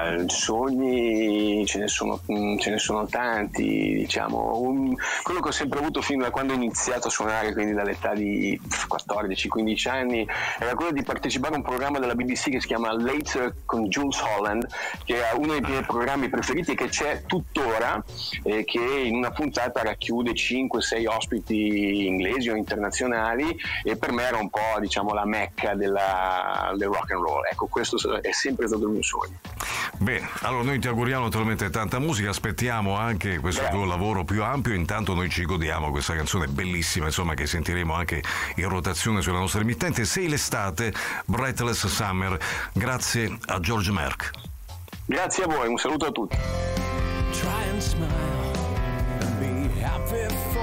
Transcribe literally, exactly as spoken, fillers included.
Ma sogni ce ne sono, ce ne sono tanti, diciamo. Un, quello che ho sempre avuto fin da quando ho iniziato a suonare, quindi dall'età di quattordici quindici anni, era quello di partecipare a un programma della B B C che si chiama Later con Jules Holland, che è uno dei miei programmi preferiti, che c'è tuttora, e che in una puntata racchiude cinque sei ospiti inglesi o internazionali, e per me era un po', diciamo, la mecca della, del rock and roll. Ecco, questo è sempre stato il mio sogno. Bene, allora noi ti auguriamo naturalmente tanta musica, aspettiamo anche questo Beh. tuo lavoro più ampio, intanto noi ci godiamo questa canzone bellissima, insomma, che sentiremo anche in rotazione sulla nostra emittente. Sei l'estate, Breathless Summer. Grazie a George Merck. Grazie a voi, un saluto a tutti. Try and smile and be happy.